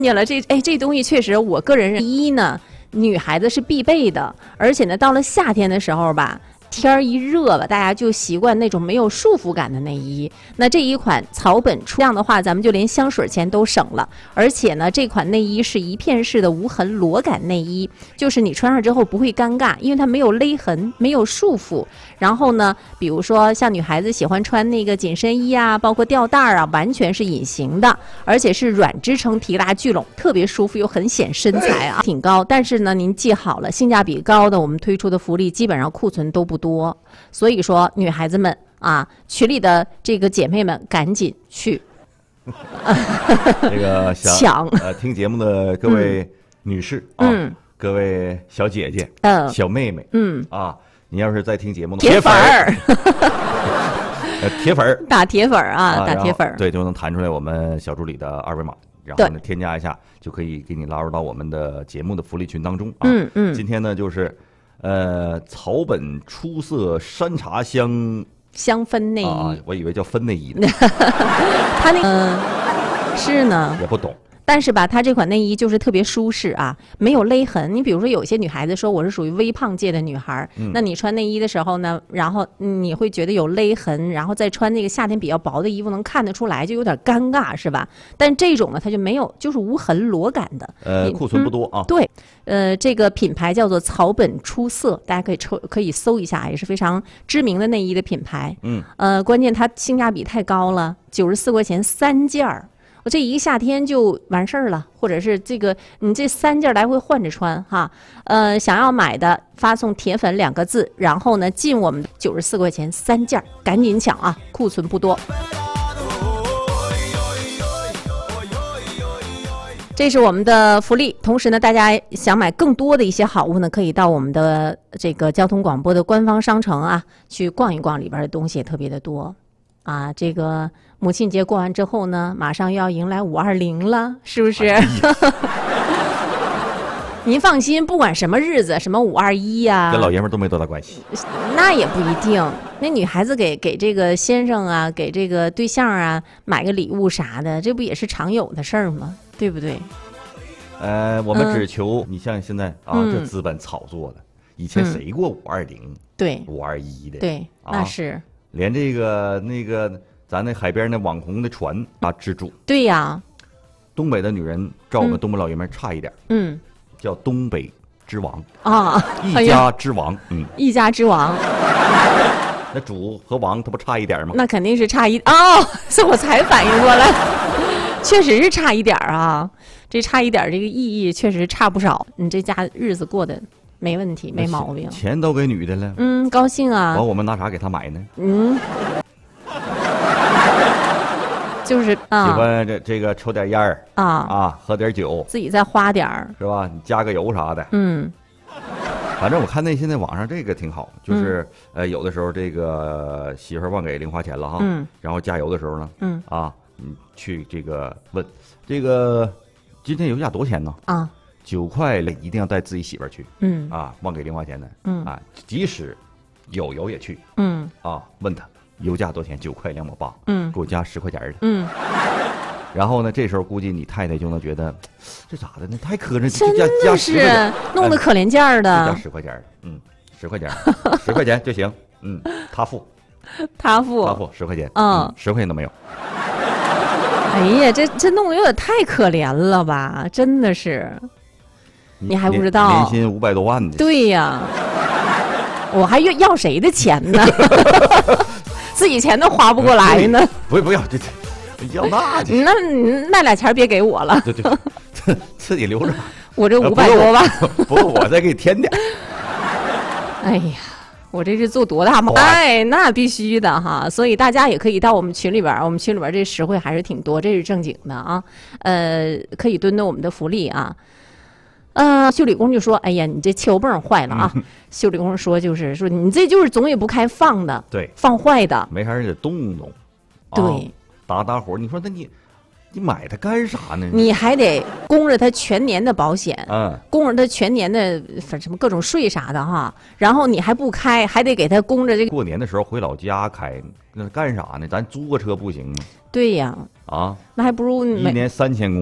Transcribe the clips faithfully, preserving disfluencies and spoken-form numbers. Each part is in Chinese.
念了这哎这东西确实，我个人认为一呢，女孩子是必备的，而且呢，到了夏天的时候吧。天儿一热吧，大家就习惯那种没有束缚感的内衣。那这一款草本初这样的话，咱们就连香水钱都省了。而且呢，这款内衣是一片式的无痕裸感内衣，就是你穿上之后不会尴尬，因为它没有勒痕，没有束缚。然后呢，比如说像女孩子喜欢穿那个紧身衣啊，包括吊带啊，完全是隐形的，而且是软支撑提拉聚拢，特别舒服又很显身材啊，挺高。但是呢，您记好了，性价比高的我们推出的福利基本上库存都不多，所以说女孩子们啊，群里的这个姐妹们赶紧去这个抢呃听节目的各位女士、嗯、啊、嗯，各位小姐姐、嗯、小妹妹，嗯啊，你要是在听节目的铁粉儿， 呃铁粉儿打铁粉儿 啊, 啊，打铁粉儿， 对，就能弹出来我们小助理的二维码，然后呢添加一下，就可以给你拉入到我们的节目的福利群当中啊。嗯嗯，今天呢就是。呃，草本出色山茶香香氛内衣、 啊，我以为叫分内衣呢。 他那嗯、呃、是呢， 也不懂。 但是吧，它这款内衣就是特别舒适啊，没有勒痕。你比如说，有些女孩子说我是属于微胖界的女孩、嗯，那你穿内衣的时候呢，然后你会觉得有勒痕，然后再穿那个夏天比较薄的衣服，能看得出来，就有点尴尬，是吧？但这种呢，它就没有，就是无痕裸感的。 呃，库存不多啊。 嗯、对，呃，这个品牌叫做草本出色，大家可以抽可以搜一下，也是非常知名的内衣的品牌。嗯，呃，关键它性价比太高了，九十四块钱三件儿。我这一个夏天就完事儿了，或者是这个你这三件来回换着穿哈，呃，想要买的发送铁粉两个字，然后呢进我们九十四块钱三件，赶紧抢啊，库存不多。这是我们的福利，同时呢，大家想买更多的一些好物呢，可以到我们的这个交通广播的官方商城啊去逛一逛，里边的东西也特别的多。啊，这个母亲节过完之后呢，马上又要迎来五二零了，是不是？哎、您放心，不管什么日子，什么五二一呀， 跟老爷们都没多大关系。 那也不一定，那女孩子给给这个先生啊，给这个对象啊买个礼物啥的，这不也是常有的事儿吗？对不对？ 呃，我们只求、嗯、你像现在啊，嗯、这资本炒作的，以前谁过五二零？对，五二一的， 对，啊、那是。 连这个那个咱那海边那网红的船啊，之主， 对呀， 东北的女人照我们东北老爷们差一点，嗯，叫东北之王啊，一家之王，哎、嗯， 一家之王。 那主和王他不差一点吗？ 那肯定是差一哦，所以我才反应过来，确实是差一点啊，这差一点这个意义确实差不少，你这家日子过得。没问题，没毛病。 钱都给女的了， 嗯，高兴啊。 完，我们拿啥给她买呢？ 嗯，就是啊， 喜欢这这个抽点烟儿啊啊，喝点酒， 自己再花点儿， 是吧？你加个油啥的， 嗯。 反正我看那现在网上这个挺好，就是、嗯、呃，有的时候这个媳妇儿忘给零花钱了哈，嗯，然后加油的时候呢，嗯啊，你去这个问这个今天油价多少钱呢？啊。九块一定要带自己媳妇儿去，嗯啊，忘给零花钱的，嗯啊，即使有油也去，嗯啊，问他油价多少钱？九块两毛八，嗯，给我加十块钱的，嗯。然后呢，这时候估计你太太就能觉得，这咋的呢？太磕碜， 真的加十块钱，弄得可怜劲儿的， 加十块钱，嗯，十块钱，十块钱就行，嗯，他付， 他付， 他付十块钱，嗯，十块钱都没有。 哎呀，这这弄得有点太可怜了吧？真的是。你还不知道， 年薪五百多万的。 对呀，我还要要谁的钱呢？自己钱都花不过来呢。 不不要，这要那那那俩钱别给我了。 对对，自自己留着。 我这五百多万， 不过我再给你添点。 哎呀，我这是做多大梦？哎，那必须的哈。所以大家也可以到我们群里边，我们群里边这实惠还是挺多，这是正经的啊。呃，可以蹲蹲我们的福利啊。呃，修理工就说：“哎呀，你这汽油泵坏了啊！”嗯、修理工说：“就是说你这就是总也不开放的， 对， 放坏的， 没啥人得动动， 对， 啊、打打火。你说那你你买它干啥呢？ 你还得供着它全年的保险， 嗯， 供着它全年的反什么各种税啥的哈。然后你还不开，还得给它供着这个。 过年的时候回老家开，那干啥呢？咱租个车不行吗？ 对呀， 啊， 那还不如一年三千公里。”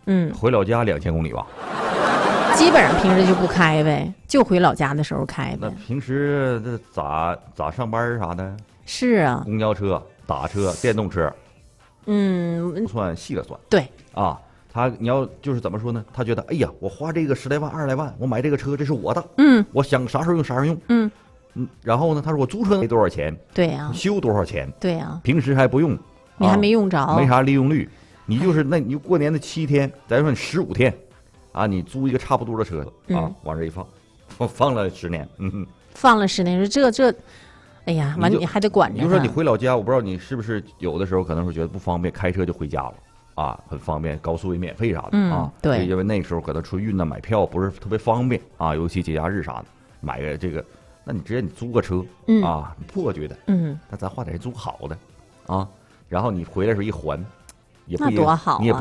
嗯， 回老家两千公里吧。 基本上平时就不开呗，就回老家的时候开呗。 那平时这咋咋上班啥的？ 是啊， 公交车、打车、电动车， 嗯， 算细了算。 对啊，他你要就是怎么说呢？他觉得，哎呀，我花这个十来万、二十来万，我买这个车，这是我的， 嗯， 我想啥时候用啥时候用， 嗯嗯。然后呢，他说我租车没多少钱， 对呀、啊， 修多少钱， 对呀、啊， 平时还不用， 你还没用着， 啊、没啥利用率。你就是那你过年的七天，咱说你十五天。啊，你租一个差不多的车啊， 嗯、 往这一放，放放了十年，嗯， 放了十年，说这这，哎呀，完你还得管着。 你就说你回老家，我不知道你是不是有的时候可能会觉得不方便，开车就回家了啊，很方便，高速也免费啥的、 嗯、 啊。 对， 因为那时候可能出运呢，买票不是特别方便啊，尤其节假日啥的，买个这个，那你直接你租个车、 嗯、 啊，破觉得， 嗯， 那咱花点租好的啊，然后你回来时候一还。也不那多好、啊， 你也不